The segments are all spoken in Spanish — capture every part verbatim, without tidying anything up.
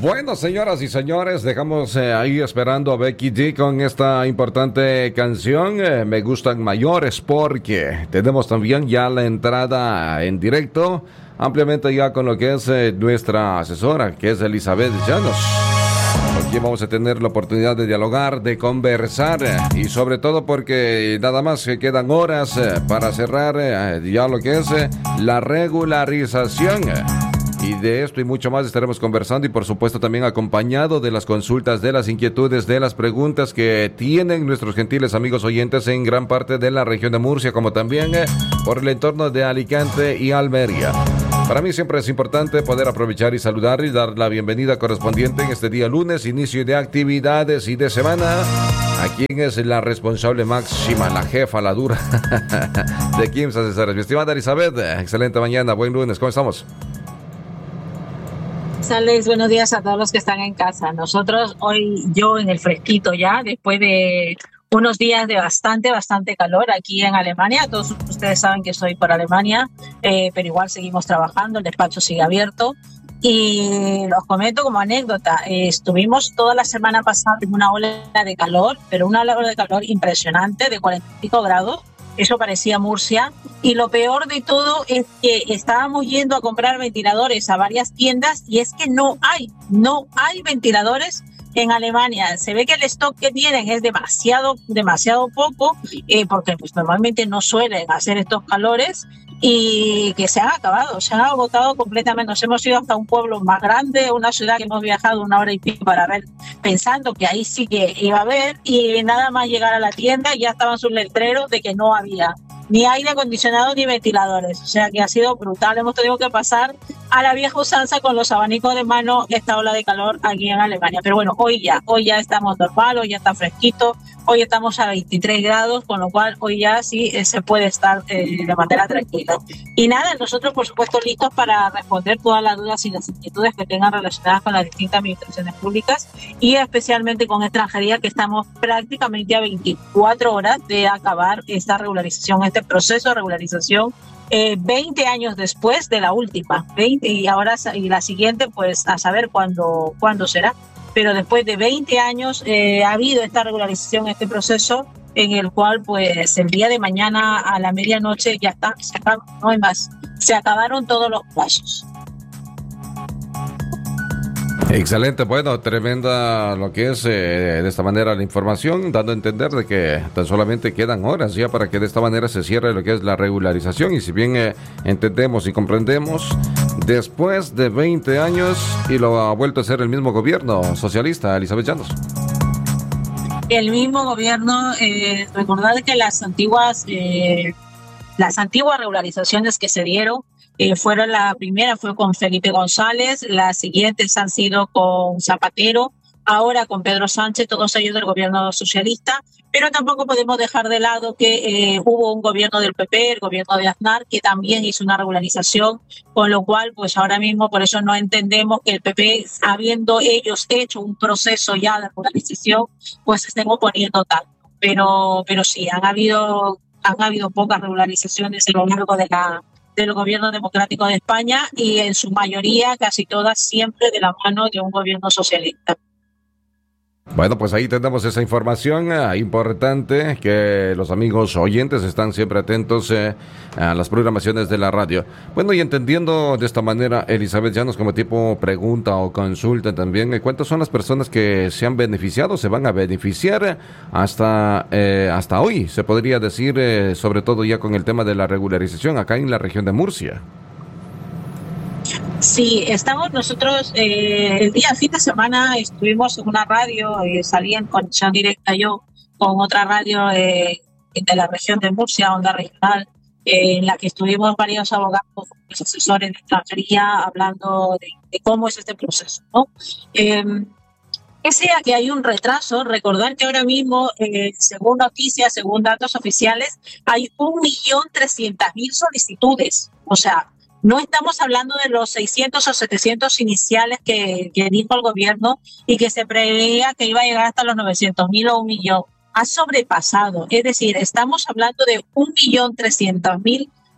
Bueno, señoras y señores, dejamos eh, ahí esperando a Becky G con esta importante canción. Eh, me gustan mayores porque tenemos también ya la entrada en directo, ampliamente ya con lo que es eh, nuestra asesora, que es Elizabeth Llanos. Aquí vamos a tener la oportunidad de dialogar, de conversar eh, y sobre todo porque nada más que quedan horas eh, para cerrar eh, ya lo que es eh, la regularización. Eh. Y de esto y mucho más estaremos conversando y por supuesto también acompañado de las consultas, de las inquietudes, de las preguntas que tienen nuestros gentiles amigos oyentes en gran parte de la región de Murcia, como también eh, por el entorno de Alicante y Almería. Para mí siempre es importante poder aprovechar y saludar y dar la bienvenida correspondiente en este día lunes, inicio de actividades y de semana. ¿A quién es la responsable máxima, la jefa, la dura de Kim's Asesores? Mi estimada Elizabeth, excelente mañana, buen lunes, ¿cómo estamos? Alex, buenos días a todos los que están en casa. Nosotros hoy, yo en el fresquito ya, después de unos días de bastante, bastante calor aquí en Alemania. Todos ustedes saben que soy por Alemania, eh, pero igual seguimos trabajando, el despacho sigue abierto. Y los comento como anécdota, eh, estuvimos toda la semana pasada en una ola de calor, pero una ola de calor impresionante de cuarenta y cinco grados. Eso parecía Murcia. Y lo peor de todo es que estábamos yendo a comprar ventiladores a varias tiendas y es que no hay, no hay ventiladores en Alemania. Se ve que el stock que tienen es demasiado, demasiado poco, eh, porque pues normalmente no suelen hacer estos calores y que se han acabado, se han agotado completamente. Nos hemos ido hasta un pueblo más grande, una ciudad que hemos viajado una hora y pico para ver, pensando que ahí sí que iba a haber, y nada más llegar a la tienda ya estaban sus letreros de que no había ni aire acondicionado ni ventiladores. O sea que ha sido brutal. Hemos tenido que pasar a la vieja usanza con los abanicos de mano esta ola de calor aquí en Alemania. Pero bueno, hoy ya, hoy ya estamos normal, hoy ya está fresquito, hoy estamos a veintitrés grados, con lo cual hoy ya sí eh, se puede estar eh, de manera tranquila. Y nada, nosotros por supuesto listos para responder todas las dudas y las inquietudes que tengan relacionadas con las distintas administraciones públicas y especialmente con extranjería, que estamos prácticamente a veinticuatro horas de acabar esta regularización, este proceso de regularización, eh, veinte años después de la última, veinte, y ahora y la siguiente pues a saber cuándo, cuándo será. Pero después de veinte años eh, ha habido esta regularización, este proceso en el cual pues el día de mañana a la medianoche ya está, se acaba, no hay más, se acabaron todos los plazos. Excelente, bueno, tremenda lo que es eh, de esta manera la información, dando a entender de que tan solamente quedan horas ya para que de esta manera se cierre lo que es la regularización. Y si bien eh, entendemos y comprendemos, después de veinte años y lo ha vuelto a ser el mismo gobierno socialista, Elizabeth Llanos. El mismo gobierno, eh, recordad que las antiguas, eh, las antiguas regularizaciones que se dieron, Eh, fueron la primera fue con Felipe González, las siguientes han sido con Zapatero, ahora con Pedro Sánchez, todos ellos del gobierno socialista, pero tampoco podemos dejar de lado que eh, hubo un gobierno del P P, el gobierno de Aznar, que también hizo una regularización, con lo cual pues ahora mismo por eso no entendemos que el P P, habiendo ellos hecho un proceso ya de regularización, pues se estén oponiendo tanto. Pero, pero sí, han habido, han habido pocas regularizaciones a lo largo de la del gobierno democrático de España y en su mayoría, casi todas, siempre de la mano de un gobierno socialista. Bueno, pues ahí tenemos esa información eh, importante, que los amigos oyentes están siempre atentos eh, a las programaciones de la radio. Bueno, y entendiendo de esta manera, Elizabeth Llanos, como tipo pregunta o consulta también, eh, ¿cuántas son las personas que se han beneficiado, se van a beneficiar hasta, eh, hasta hoy? Se podría decir, eh, sobre todo ya con el tema de la regularización acá en la región de Murcia. Sí, estamos nosotros, eh, el día fin de semana estuvimos en una radio, eh, salí en conexión directa yo con otra radio eh, de la región de Murcia, Onda Regional, eh, en la que estuvimos varios abogados, asesores de extranjería, hablando de, de cómo es este proceso, ¿no? Eh, que sea que hay un retraso, recordar que ahora mismo, eh, según noticias, según datos oficiales, hay un millón trescientas mil solicitudes, o sea, no estamos hablando de los seiscientos o setecientos iniciales que, que dijo el gobierno y que se preveía que iba a llegar hasta los novecientos mil o un millón. Ha sobrepasado. Es decir, estamos hablando de un millón trescientos mil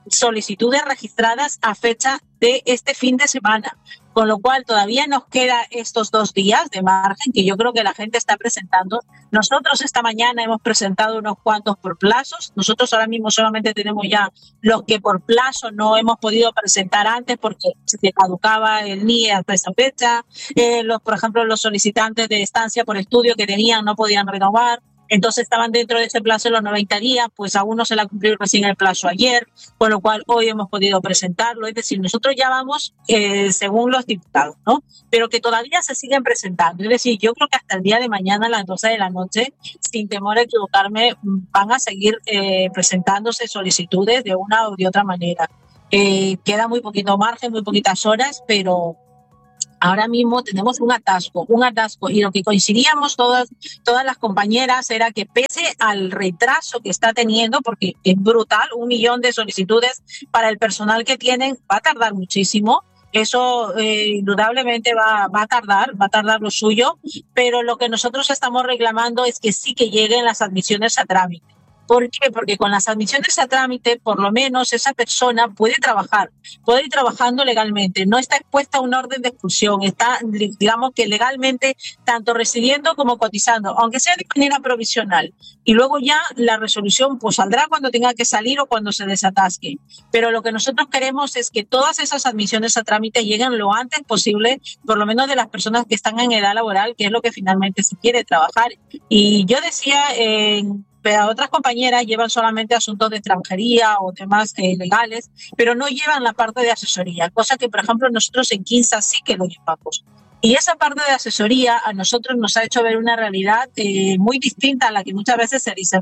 solicitudes registradas a fecha de este fin de semana, con lo cual todavía nos queda estos dos días de margen que yo creo que la gente está presentando. Nosotros esta mañana hemos presentado unos cuantos por plazos. Nosotros ahora mismo solamente tenemos ya los que por plazo no hemos podido presentar antes porque se caducaba el N I E hasta esa fecha. Eh, los, por ejemplo, los solicitantes de estancia por estudio que tenían no podían renovar. Entonces estaban dentro de ese plazo de los noventa días, pues a uno se le ha cumplido recién el plazo ayer, con lo cual hoy hemos podido presentarlo. Es decir, nosotros ya vamos eh, según los diputados, ¿no? Pero que todavía se siguen presentando. Es decir, yo creo que hasta el día de mañana a las doce de la noche, sin temor a equivocarme, van a seguir eh, presentándose solicitudes de una o de otra manera. Eh, queda muy poquito margen, muy poquitas horas, pero ahora mismo tenemos un atasco, un atasco, y lo que coincidíamos todas, todas las compañeras era que pese al retraso que está teniendo, porque es brutal, un millón de solicitudes para el personal que tienen, va a tardar muchísimo. Eso eh, indudablemente va, va a tardar, va a tardar lo suyo, pero lo que nosotros estamos reclamando es que sí que lleguen las admisiones a trámite. ¿Por qué? Porque con las admisiones a trámite, por lo menos esa persona puede trabajar, puede ir trabajando legalmente, no está expuesta a una orden de expulsión, está, digamos que legalmente, tanto recibiendo como cotizando, aunque sea de manera provisional. Y luego ya la resolución pues saldrá cuando tenga que salir o cuando se desatasque. Pero lo que nosotros queremos es que todas esas admisiones a trámite lleguen lo antes posible, por lo menos de las personas que están en edad laboral, que es lo que finalmente se quiere trabajar. Y yo decía en... Pero otras compañeras llevan solamente asuntos de extranjería o temas eh, legales, pero no llevan la parte de asesoría, cosa que, por ejemplo, nosotros en Quinsa sí que lo llevamos. Y esa parte de asesoría a nosotros nos ha hecho ver una realidad eh, muy distinta a la que muchas veces se dice,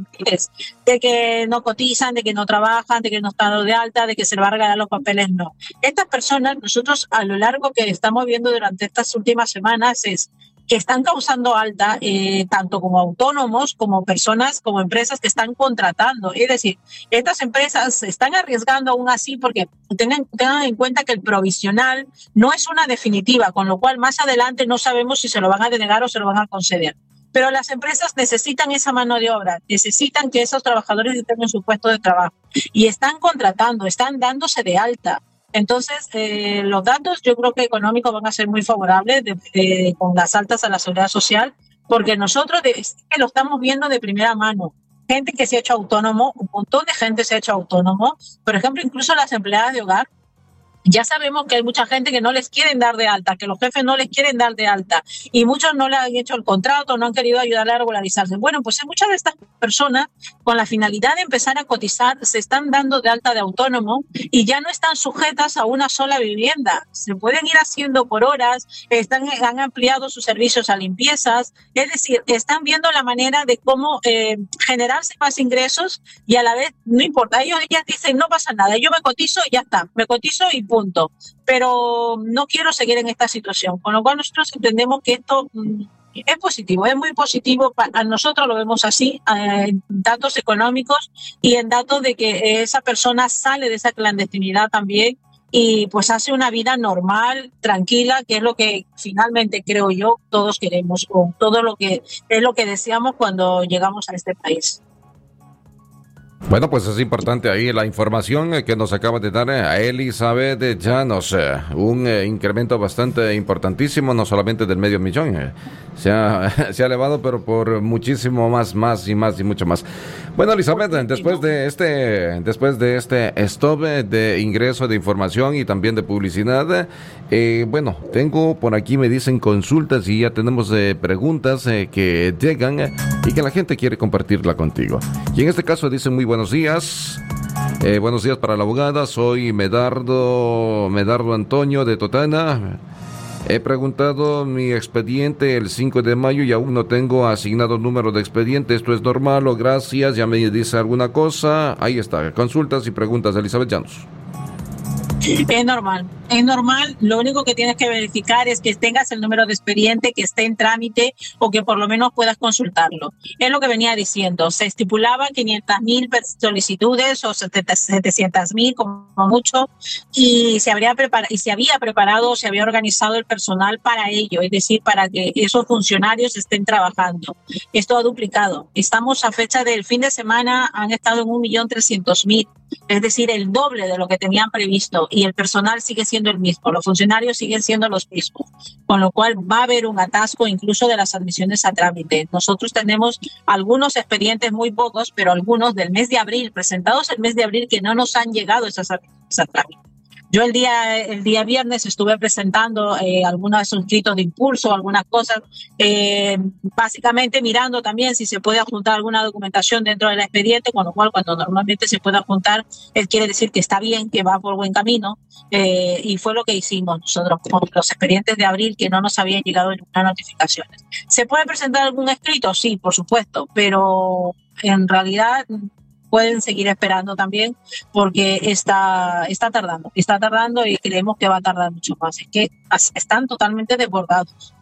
de que no cotizan, de que no trabajan, de que no están de alta, de que se les va a regalar los papeles, no. Estas personas, nosotros a lo largo que estamos viendo durante estas últimas semanas es que están causando alta eh, tanto como autónomos, como personas, como empresas que están contratando. Es decir, estas empresas se están arriesgando aún así porque tengan, tengan en cuenta que el provisional no es una definitiva, con lo cual más adelante no sabemos si se lo van a denegar o se lo van a conceder. Pero las empresas necesitan esa mano de obra, necesitan que esos trabajadores tengan su puesto de trabajo y están contratando, están dándose de alta. Entonces, eh, los datos yo creo que económicos van a ser muy favorables de, de, con las altas a la seguridad social, porque nosotros de, que lo estamos viendo de primera mano. Gente que se ha hecho autónomo, un montón de gente se ha hecho autónomo, por ejemplo, incluso las empleadas de hogar. Ya sabemos que hay mucha gente que no les quieren dar de alta, que los jefes no les quieren dar de alta y muchos no le han hecho el contrato, no han querido ayudarle a regularizarse. Bueno, pues muchas de estas personas, con la finalidad de empezar a cotizar, se están dando de alta de autónomo y ya no están sujetas a una sola vivienda. Se pueden ir haciendo por horas, están, han ampliado sus servicios a limpiezas, es decir, están viendo la manera de cómo eh, generarse más ingresos y a la vez, no importa, ellos ya dicen, no pasa nada, yo me cotizo y ya está, me cotizo y punto. Pero no quiero seguir en esta situación, con lo cual nosotros entendemos que esto mm, es positivo, es muy positivo, a nosotros lo vemos así, eh, en datos económicos y en datos de que esa persona sale de esa clandestinidad también y pues hace una vida normal, tranquila, que es lo que finalmente creo yo todos queremos, o todo lo que es lo que deseamos cuando llegamos a este país. Bueno, pues es importante ahí la información que nos acaba de dar a Elizabeth Llanos, eh, un eh, incremento bastante importantísimo, no solamente del medio millón, eh, se, ha, se ha elevado, pero por muchísimo más, más y más y mucho más. Bueno, Elizabeth, después de este, después de este stop de ingreso de información y también de publicidad, eh, bueno, tengo por aquí, me dicen consultas y ya tenemos eh, preguntas eh, que llegan eh, y que la gente quiere compartirla contigo. Y en este caso dicen muy buenos días. Eh, buenos días para la abogada. Soy Medardo, Medardo Antonio de Totana. He preguntado mi expediente el cinco de mayo y aún no tengo asignado número de expediente. ¿Esto es normal o gracias? ¿Ya me dice alguna cosa? Ahí está. Consultas y preguntas de Elizabeth Llanos. Es normal, es normal. Lo único que tienes que verificar es que tengas el número de expediente, que esté en trámite o que por lo menos puedas consultarlo. Es lo que venía diciendo. Se estipulaba quinientas mil solicitudes o setecientas mil como mucho, y se, habría prepara- y se había preparado, se había organizado el personal para ello, es decir, para que esos funcionarios estén trabajando. Esto ha duplicado. Estamos a fecha del fin de semana, han estado en un millón trescientos mil, es decir, el doble de lo que tenían previsto, y el personal sigue siendo el mismo, los funcionarios siguen siendo los mismos, con lo cual va a haber un atasco incluso de las admisiones a trámite. Nosotros tenemos algunos expedientes, muy pocos, pero algunos del mes de abril, presentados el mes de abril, que no nos han llegado esas admisiones a trámite. Yo el día, el día viernes estuve presentando eh, algunos de esos escritos de impulso, algunas cosas, eh, básicamente mirando también si se puede adjuntar alguna documentación dentro del expediente, con lo cual cuando normalmente se puede adjuntar, él quiere decir que está bien, que va por buen camino, eh, y fue lo que hicimos nosotros con los expedientes de abril que no nos habían llegado ninguna notificación. ¿Se puede presentar algún escrito? Sí, por supuesto, pero en realidad pueden seguir esperando también porque está, está tardando, está tardando y creemos que va a tardar mucho más. Es que están totalmente desbordados.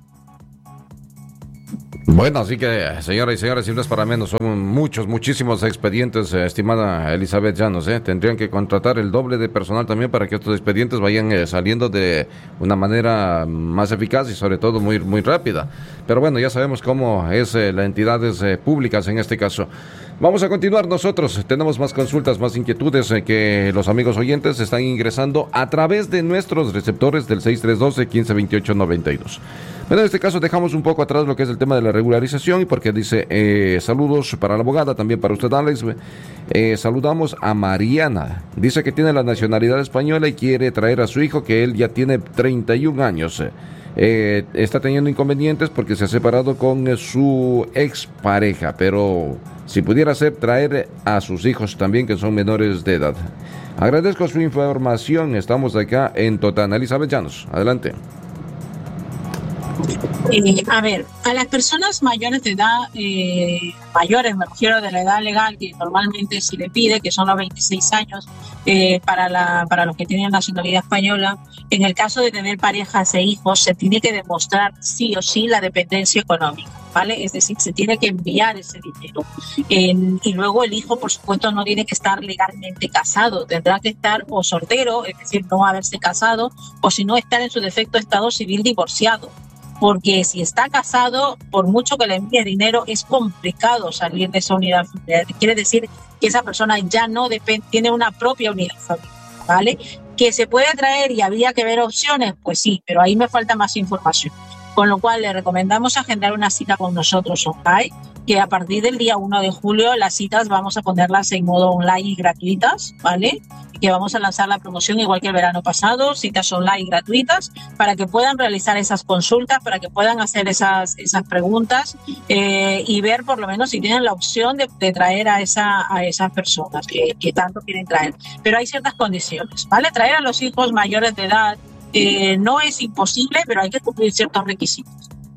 Bueno, así que, señoras y señores, si no es para menos, son muchos, muchísimos expedientes, eh, estimada Elizabeth Llanos, ¿eh? Tendrían que contratar el doble de personal también para que estos expedientes vayan eh, saliendo de una manera más eficaz y sobre todo muy, muy rápida. Pero bueno, ya sabemos cómo es eh, las entidades eh, públicas en este caso. Vamos a continuar nosotros, tenemos más consultas, más inquietudes eh, que los amigos oyentes están ingresando a través de nuestros receptores del seis tres uno dos, uno cinco dos ocho, nueve dos. Bueno, en este caso dejamos un poco atrás lo que es el tema de la regularización, y porque dice, eh, saludos para la abogada, también para usted, Alex. Eh, saludamos a Mariana. Dice que tiene la nacionalidad española y quiere traer a su hijo, que él ya tiene treinta y un años. Eh, está teniendo inconvenientes porque se ha separado con eh, su expareja, pero si pudiera ser, traer a sus hijos también, que son menores de edad. Agradezco su información. Estamos acá en Totana. Elizabeth Llanos, adelante. Eh, a ver, a las personas mayores de edad, eh, mayores, me refiero de la edad legal que normalmente se le pide, que son los veintiséis años, eh, para, la, para los que tienen nacionalidad española, en el caso de tener parejas e hijos, se tiene que demostrar sí o sí la dependencia económica, ¿vale? Es decir, se tiene que enviar ese dinero. Eh, y luego el hijo, por supuesto, no tiene que estar legalmente casado, tendrá que estar o soltero, es decir, no haberse casado, o si no, estar en su defecto estado civil divorciado. Porque si está casado, por mucho que le envíe dinero, es complicado salir de esa unidad familiar. Quiere decir que esa persona ya no depende, tiene una propia unidad familiar, ¿vale? ¿Que se puede traer y habría que ver opciones? Pues sí, pero ahí me falta más información. Con lo cual le recomendamos agendar una cita con nosotros online, que a partir del día uno de julio las citas vamos a ponerlas en modo online y gratuitas, ¿vale? Que vamos a lanzar la promoción igual que el verano pasado, citas online gratuitas, para que puedan realizar esas consultas, para que puedan hacer esas, esas preguntas eh, y ver por lo menos si tienen la opción de, de traer a, esa, a esas personas que, que tanto quieren traer. Pero hay ciertas condiciones, ¿vale? Traer a los hijos mayores de edad eh, no es imposible, pero hay que cumplir ciertos requisitos.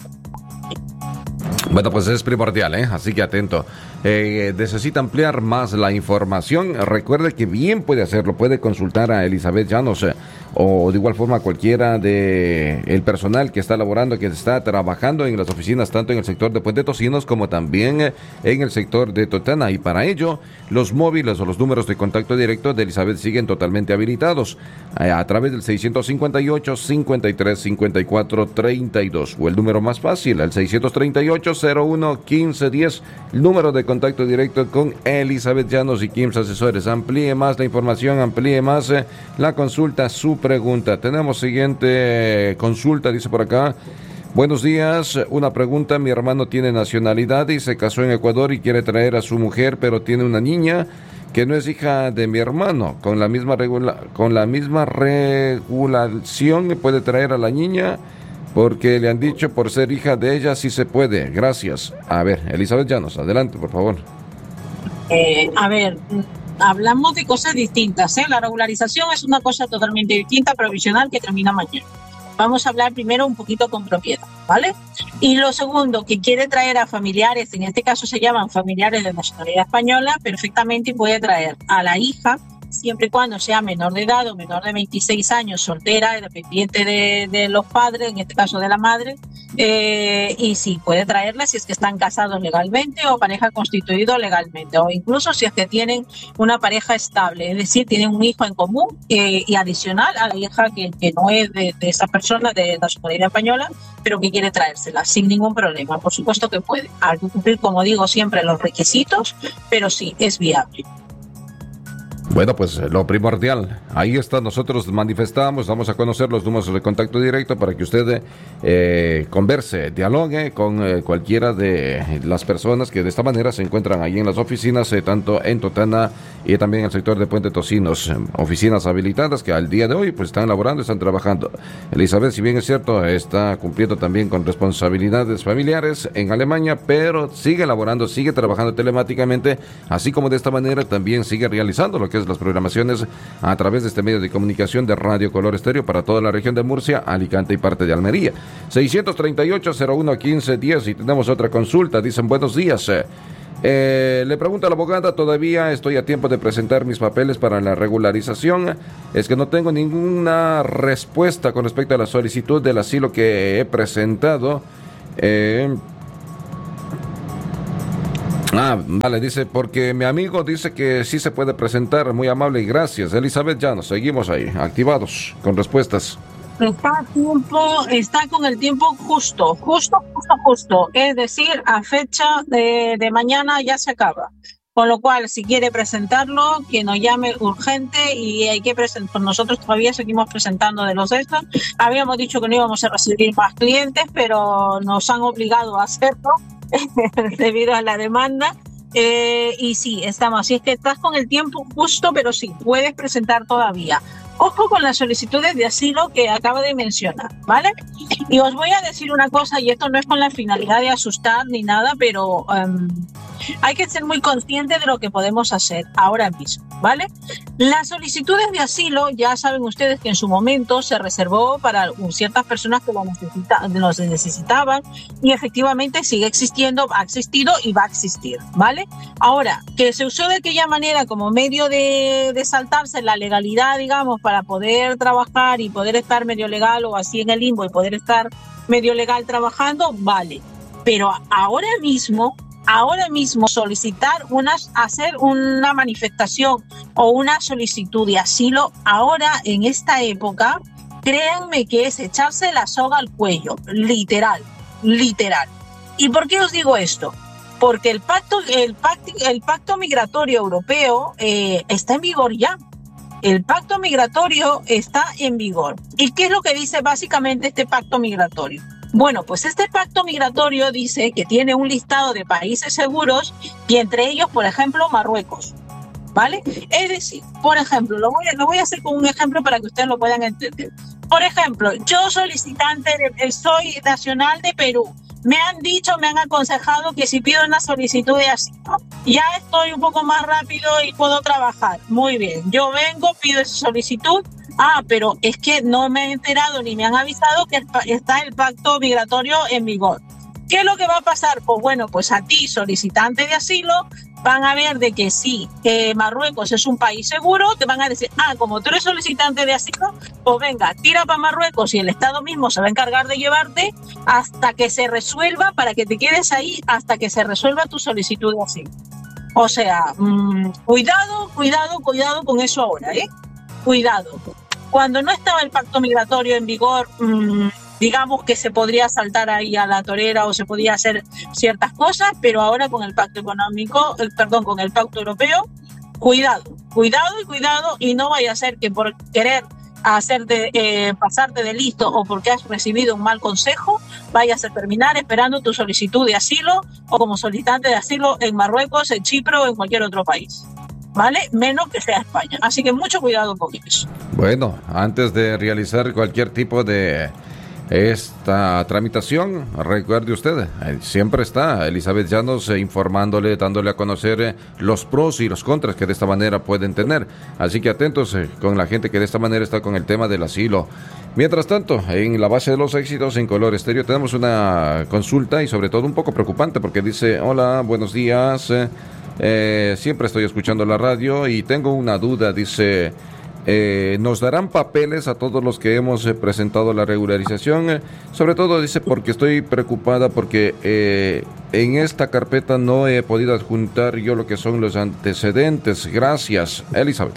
Bueno, pues es primordial, ¿eh? Así que atento. Eh, necesita ampliar más la información. Recuerde que bien puede hacerlo, puede consultar a Elizabeth Llanos eh, o de igual forma cualquiera de el personal que está laborando, que está trabajando en las oficinas, tanto en el sector de Puente Tocinos como también eh, en el sector de Totana. Y para ello, los móviles o los números de contacto directo de Elizabeth siguen totalmente habilitados eh, a través del seiscientos cincuenta y ocho, cincuenta y tres, cincuenta y cuatro, treinta y dos, o el número más fácil, el seiscientos treinta y ocho, cero uno, quince, diez, el número de contacto directo con Elizabeth Llanos y Kims Asesores. Amplíe más la información, amplíe más eh, la consulta, su pregunta. Tenemos siguiente eh, consulta, dice por acá. Buenos días, una pregunta. Mi hermano tiene nacionalidad y se casó en Ecuador y quiere traer a su mujer, pero tiene una niña que no es hija de mi hermano. Con la misma regula con la misma regulación puede traer a la niña, porque le han dicho por ser hija de ella sí se puede. Gracias. A ver, Elizabeth Llanos, adelante, por favor. Eh, a ver, hablamos de cosas distintas, ¿eh? La regularización es una cosa totalmente distinta, provisional, que termina mañana. Vamos a hablar primero un poquito con propiedad, ¿vale? Y lo segundo, que quiere traer a familiares, en este caso se llaman familiares de nacionalidad española, perfectamente puede traer a la hija siempre y cuando sea menor de edad o menor de veintiséis años, soltera, dependiente de, de los padres, en este caso de la madre, eh, y sí, puede traerla si es que están casados legalmente o pareja constituido legalmente, o incluso si es que tienen una pareja estable, es decir, tienen un hijo en común eh, y adicional a la hija que, que no es de, de esa persona, de la ciudadanía española, pero que quiere traérsela sin ningún problema. Por supuesto que puede, hay que cumplir, como digo siempre, los requisitos, pero sí, es viable. Bueno, pues lo primordial, ahí está, nosotros manifestamos, vamos a conocer los números de contacto directo para que usted eh, converse, dialogue con eh, cualquiera de las personas que de esta manera se encuentran ahí en las oficinas, eh, tanto en Totana y también en el sector de Puente Tocinos, eh, oficinas habilitadas que al día de hoy pues están laborando, están trabajando. Elizabeth, si bien es cierto, está cumpliendo también con responsabilidades familiares en Alemania, pero sigue laborando, sigue trabajando telemáticamente, así como de esta manera también sigue realizando lo que es las programaciones a través de este medio de comunicación de Radio Color Estéreo para toda la región de Murcia, Alicante y parte de Almería. seiscientos treinta y ocho, cero uno, quince, diez. Y tenemos otra consulta. Dicen, buenos días. Eh, le pregunto a la abogada, todavía estoy a tiempo de presentar mis papeles para la regularización. Es que no tengo ninguna respuesta con respecto a la solicitud del asilo que he presentado. Eh... Ah, vale, dice, porque mi amigo dice que sí se puede presentar, muy amable y gracias. Elizabeth, ya nos seguimos ahí, activados, con respuestas. Está a tiempo, está con el tiempo justo, justo, justo, justo. Es decir, a fecha de, de mañana ya se acaba. Con lo cual, si quiere presentarlo, que nos llame urgente y hay que presentar. Nosotros todavía seguimos presentando de los estos. Habíamos dicho que no íbamos a recibir más clientes, pero nos han obligado a hacerlo debido a la demanda. Eh, y sí, estamos. Así es que estás con el tiempo justo, pero sí, puedes presentar todavía. Ojo con las solicitudes de asilo que acabo de mencionar, ¿vale? Y os voy a decir una cosa, y esto no es con la finalidad de asustar ni nada, pero um, hay que ser muy conscientes de lo que podemos hacer ahora mismo, ¿vale? Las solicitudes de asilo, ya saben ustedes que en su momento se reservó para ciertas personas que lo, necesita, lo necesitaban, y efectivamente sigue existiendo, ha existido y va a existir, ¿vale? Ahora, que se usó de aquella manera como medio de, de saltarse la legalidad, digamos, para poder trabajar y poder estar medio legal o así en el limbo y poder estar medio legal trabajando, vale. Pero ahora mismo, ahora mismo solicitar unas, hacer una manifestación o una solicitud de asilo, ahora en esta época, créanme que es echarse la soga al cuello, literal, literal. ¿Y por qué os digo esto? Porque el pacto, el pacto, el pacto migratorio europeo eh, está en vigor ya. El pacto migratorio está en vigor. ¿Y qué es lo que dice básicamente este pacto migratorio? Bueno, pues este pacto migratorio dice que tiene un listado de países seguros y entre ellos, por ejemplo, Marruecos, ¿vale? Es decir, por ejemplo, lo voy a, lo voy a hacer con un ejemplo para que ustedes lo puedan entender. Por ejemplo, yo solicitante, de, soy nacional de Perú. Me han dicho, me han aconsejado que si pido una solicitud de asilo, ya estoy un poco más rápido y puedo trabajar. Muy bien, yo vengo, pido esa solicitud. Ah, pero es que no me he enterado ni me han avisado que está el pacto migratorio en vigor. ¿Qué es lo que va a pasar? Pues bueno, pues a ti, solicitante de asilo, van a ver de que sí, que Marruecos es un país seguro, te van a decir, ah, como tú eres solicitante de asilo, pues venga, tira para Marruecos y el Estado mismo se va a encargar de llevarte hasta que se resuelva, para que te quedes ahí hasta que se resuelva tu solicitud de asilo. O sea, mmm, cuidado, cuidado, cuidado con eso ahora, ¿eh? Cuidado. Cuando no estaba el pacto migratorio en vigor, mmm, digamos que se podría saltar ahí a la torera o se podía hacer ciertas cosas, pero ahora con el pacto económico, el, perdón, con el pacto europeo, cuidado, cuidado y cuidado, y no vaya a ser que por querer hacerte, eh, pasarte de listo o porque has recibido un mal consejo, vayas a terminar esperando tu solicitud de asilo o como solicitante de asilo en Marruecos, en Chipre o en cualquier otro país. ¿Vale? Menos que sea España. Así que mucho cuidado con eso. Bueno, antes de realizar cualquier tipo de esta tramitación, recuerde usted, siempre está Elizabeth Llanos informándole, dándole a conocer los pros y los contras que de esta manera pueden tener. Así que atentos con la gente que de esta manera está con el tema del asilo. Mientras tanto, en la base de los éxitos en Color Estéreo tenemos una consulta y sobre todo un poco preocupante porque dice, hola, buenos días. Eh, siempre estoy escuchando la radio y tengo una duda, dice... Eh, ¿nos darán papeles a todos los que hemos eh, presentado la regularización? Eh, sobre todo dice porque estoy preocupada porque eh, en esta carpeta no he podido adjuntar yo lo que son los antecedentes. Gracias, Elizabeth.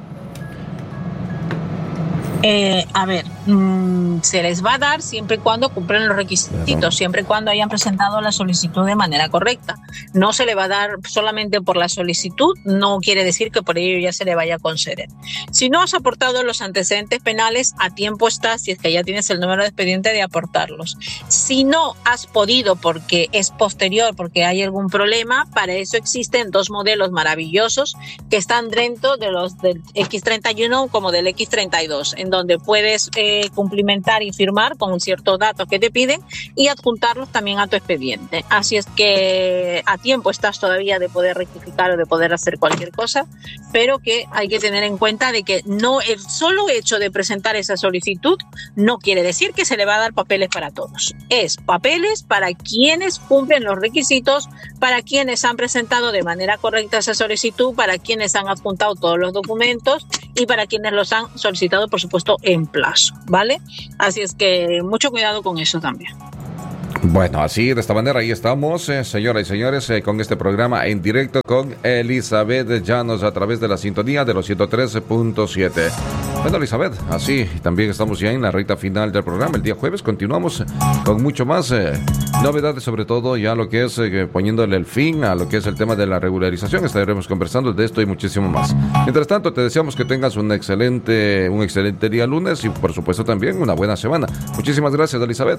Eh, a ver, mmm, se les va a dar siempre y cuando cumplan los requisitos, siempre y cuando hayan presentado la solicitud de manera correcta. No se le va a dar solamente por la solicitud, no quiere decir que por ello ya se le vaya a conceder. Si no has aportado los antecedentes penales, a tiempo estás, si es que ya tienes el número de expediente, de aportarlos. Si no has podido porque es posterior, porque hay algún problema, para eso existen dos modelos maravillosos que están dentro de los del equis treinta y uno como del equis treinta y dos, en donde puedes eh, cumplimentar y firmar con ciertos datos que te piden y adjuntarlos también a tu expediente. Así es que a tiempo estás todavía de poder rectificar o de poder hacer cualquier cosa, pero que hay que tener en cuenta de que no el solo hecho de presentar esa solicitud no quiere decir que se le va a dar papeles para todos. Es papeles para quienes cumplen los requisitos, para quienes han presentado de manera correcta esa solicitud, para quienes han adjuntado todos los documentos y para quienes los han solicitado, por supuesto, en plazo, ¿vale? Así es que mucho cuidado con eso también. Bueno, así, de esta manera, ahí estamos, eh, señoras y señores, eh, con este programa en directo con Elizabeth Llanos a través de la sintonía de los ciento trece punto siete. Bueno, Elizabeth, así, también estamos ya en la recta final del programa. El día jueves continuamos con mucho más eh, novedades, sobre todo ya lo que es eh, poniéndole el fin a lo que es el tema de la regularización. Estaremos conversando de esto y muchísimo más. Mientras tanto, te deseamos que tengas un excelente, un excelente día lunes y, por supuesto, también una buena semana. Muchísimas gracias, Elizabeth.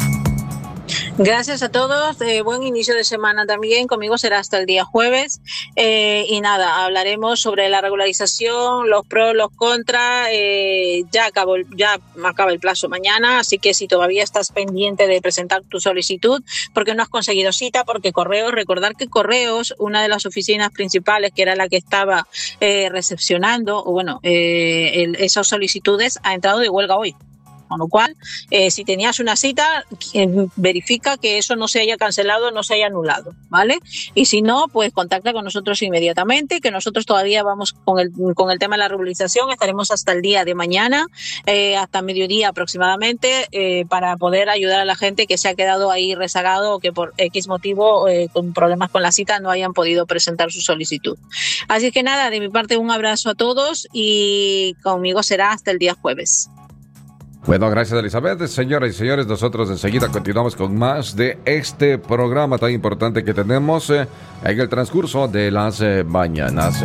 Gracias a todos, eh, buen inicio de semana también, conmigo será hasta el día jueves eh, y nada, hablaremos sobre la regularización, los pros, los contras, eh, ya, acabó, ya acaba el plazo mañana, así que si todavía estás pendiente de presentar tu solicitud, porque no has conseguido cita, porque Correos, recordar que Correos, una de las oficinas principales que era la que estaba eh, recepcionando, o bueno, eh, el, esas solicitudes ha entrado de huelga hoy. Con lo cual, eh, si tenías una cita, eh, verifica que eso no se haya cancelado, no se haya anulado, ¿vale? Y si no, pues contacta con nosotros inmediatamente, que nosotros todavía vamos con el, con el tema de la regularización, estaremos hasta el día de mañana, eh, hasta mediodía aproximadamente, eh, para poder ayudar a la gente que se ha quedado ahí rezagado o que por X motivo, eh, con problemas con la cita, no hayan podido presentar su solicitud. Así que nada, de mi parte un abrazo a todos y conmigo será hasta el día jueves. Bueno, gracias, Elizabeth. Señoras y señores, nosotros enseguida continuamos con más de este programa tan importante que tenemos eh, en el transcurso de las eh, mañanas.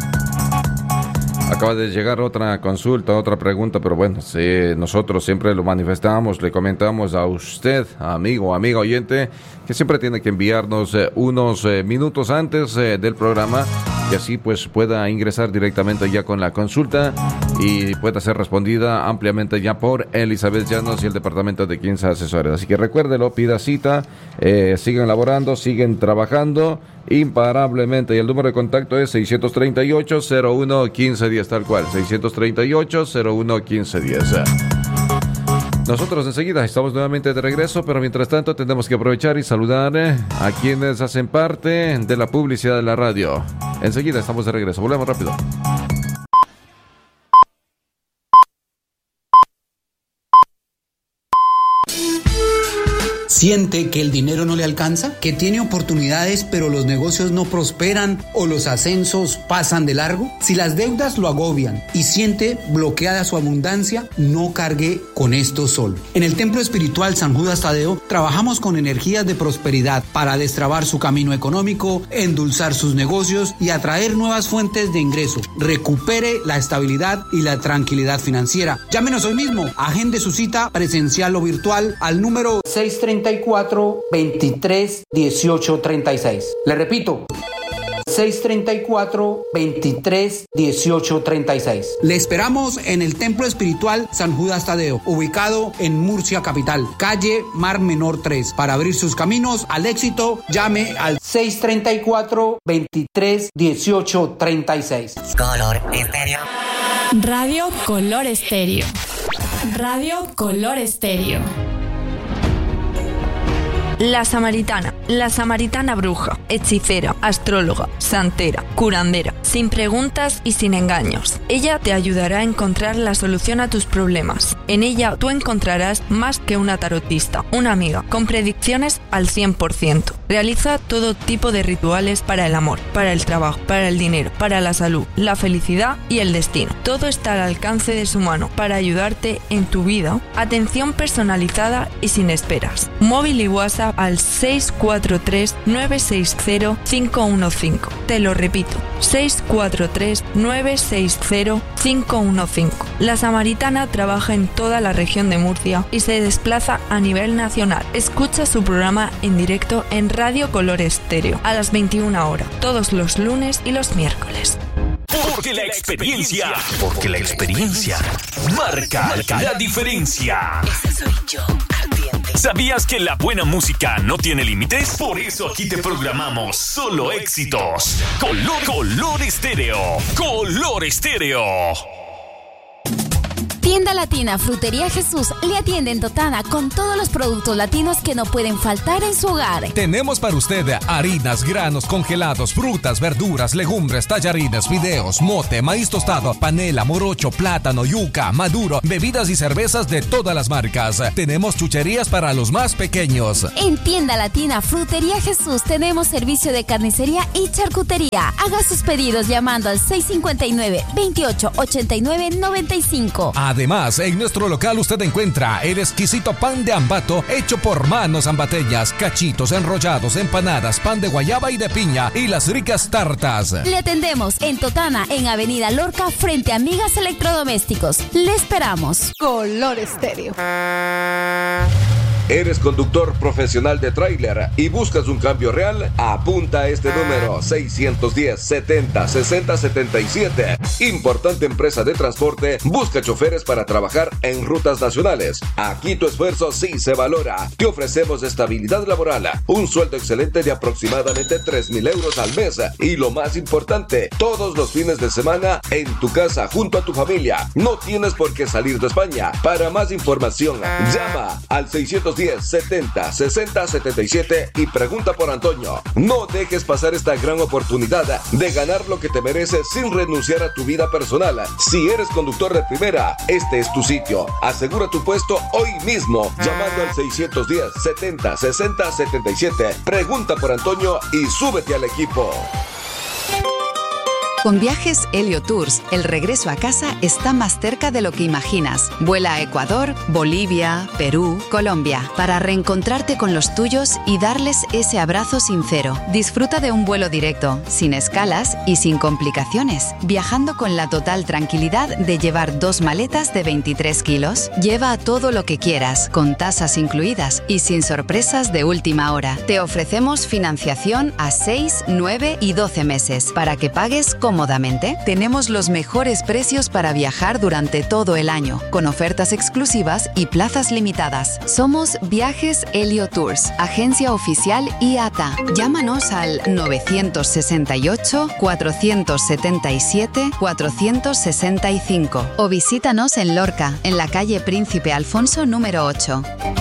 Acaba de llegar otra consulta, otra pregunta, pero bueno, sí, nosotros siempre lo manifestamos, le comentamos a usted, amigo, amigo oyente, que siempre tiene que enviarnos eh, unos eh, minutos antes eh, del programa y así pues pueda ingresar directamente ya con la consulta y pueda ser respondida ampliamente ya por Elizabeth Llanos y el departamento de quince asesores. Así que recuérdelo, pida cita, eh, siguen laborando, siguen trabajando imparablemente y el número de contacto es seiscientos treinta y ocho, cero uno, quince diez, tal cual, seiscientos treinta y ocho, cero uno, quince diez. Nosotros enseguida estamos nuevamente de regreso, pero mientras tanto tenemos que aprovechar y saludar eh, a quienes hacen parte de la publicidad de la radio. Enseguida estamos de regreso, volvemos rápido. ¿Siente que el dinero no le alcanza? ¿Que tiene oportunidades pero los negocios no prosperan o los ascensos pasan de largo? Si las deudas lo agobian y siente bloqueada su abundancia, no cargue con esto solo. En el Templo Espiritual San Judas Tadeo trabajamos con energías de prosperidad para destrabar su camino económico, endulzar sus negocios y atraer nuevas fuentes de ingreso. Recupere la estabilidad y la tranquilidad financiera. Llámenos hoy mismo, agende su cita presencial o virtual al número seis treinta y cuatro, veintitrés, dieciocho, treinta y seis. Le repito, seis treinta y cuatro, veintitrés, dieciocho, treinta y seis. Le esperamos en el Templo Espiritual San Judas Tadeo, ubicado en Murcia capital, calle Mar Menor tres. Para abrir sus caminos al éxito, llame al seis treinta y cuatro, veintitrés, dieciocho, treinta y seis. Color Estéreo. Radio Color Estéreo. Radio Color Estéreo. La Samaritana. La Samaritana bruja, hechicera, astróloga, santera, curandera, sin preguntas y sin engaños. Ella te ayudará a encontrar la solución a tus problemas. En ella tú encontrarás más que una tarotista, una amiga, con predicciones al cien por ciento. Realiza todo tipo de rituales para el amor, para el trabajo, para el dinero, para la salud, la felicidad y el destino. Todo está al alcance de su mano para ayudarte en tu vida. Atención personalizada y sin esperas. Móvil y WhatsApp al seis cuatro tres nueve seis cero cinco uno cinco. Te lo repito, seis cuatro tres nueve seis cero cinco uno cinco. La Samaritana trabaja en toda la región de Murcia y se desplaza a nivel nacional. Escucha su programa en directo en Radio Color Estéreo a las veintiuna horas, todos los lunes y los miércoles. Porque la experiencia, porque la experiencia marca, marca la diferencia. Ese soy yo, ardiente. ¿Sabías que la buena música no tiene límites? Por eso aquí te programamos solo éxitos. Color, Color Estéreo. Color Estéreo. Tienda Latina Frutería Jesús le atiende en Totana con todos los productos latinos que no pueden faltar en su hogar. Tenemos para usted harinas, granos congelados, frutas, verduras, legumbres, tallarines, fideos, mote, maíz tostado, panela, morocho, plátano, yuca, maduro, bebidas y cervezas de todas las marcas. Tenemos chucherías para los más pequeños. En Tienda Latina Frutería Jesús tenemos servicio de carnicería y charcutería. Haga sus pedidos llamando al seis cinco nueve, veintiocho ochenta y nueve noventa y cinco. Además, en nuestro local usted encuentra el exquisito pan de Ambato hecho por manos ambateñas, cachitos enrollados, empanadas, pan de guayaba y de piña y las ricas tartas. Le atendemos en Totana, en Avenida Lorca, frente a Amigas Electrodomésticos. Le esperamos. Color Estéreo. ¿Eres conductor profesional de tráiler y buscas un cambio real? Apunta a este número seiscientos diez, setenta, sesenta, setenta y siete. Importante empresa de transporte busca choferes para trabajar en rutas nacionales. Aquí tu esfuerzo sí se valora. Te ofrecemos estabilidad laboral, un sueldo excelente de aproximadamente tres mil euros al mes y lo más importante, todos los fines de semana en tu casa junto a tu familia. No tienes por qué salir de España. Para más información, llama al seiscientos diez, setenta, sesenta, setenta y siete y pregunta por Antonio. No dejes pasar esta gran oportunidad de ganar lo que te mereces sin renunciar a tu vida personal. Si eres conductor de primera, este es tu sitio. Asegura tu puesto hoy mismo llamando al seiscientos diez, setenta, sesenta, setenta y siete. Pregunta por Antonio y súbete al equipo. Con Viajes Helio Tours, el regreso a casa está más cerca de lo que imaginas. Vuela a Ecuador, Bolivia, Perú, Colombia, para reencontrarte con los tuyos y darles ese abrazo sincero. Disfruta de un vuelo directo, sin escalas y sin complicaciones, viajando con la total tranquilidad de llevar dos maletas de veintitrés kilos. Lleva todo lo que quieras, con tasas incluidas y sin sorpresas de última hora. Te ofrecemos financiación a seis, nueve y doce meses para que pagues como cómodamente. Tenemos los mejores precios para viajar durante todo el año, con ofertas exclusivas y plazas limitadas. Somos Viajes Helio Tours, agencia oficial I A T A. Llámanos al nueve seis ocho, cuatro siete siete, cuatro seis cinco o visítanos en Lorca, en la calle Príncipe Alfonso número ocho.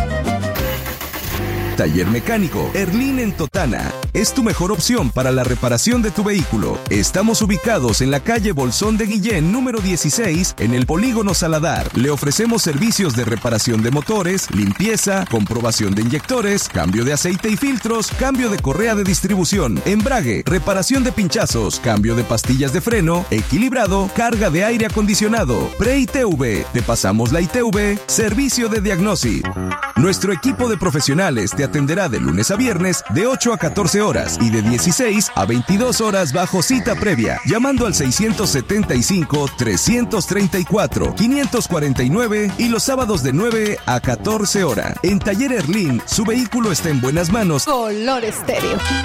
Taller Mecánico Erlín en Totana es tu mejor opción para la reparación de tu vehículo. Estamos ubicados en la calle Bolsón de Guillén número dieciséis en el Polígono Saladar. Le ofrecemos servicios de reparación de motores, limpieza, comprobación de inyectores, cambio de aceite y filtros, cambio de correa de distribución, embrague, reparación de pinchazos, cambio de pastillas de freno, equilibrado, carga de aire acondicionado, pre-I T V. Te pasamos la I T V, servicio de diagnosis. Nuestro equipo de profesionales te atenderá de lunes a viernes de ocho a catorce horas y de dieciséis a veintidós horas bajo cita previa, llamando al seiscientos setenta y cinco, trescientos treinta y cuatro, quinientos cuarenta y nueve y los sábados de nueve a catorce horas. En Taller Erlín, su vehículo está en buenas manos. Color Estéreo.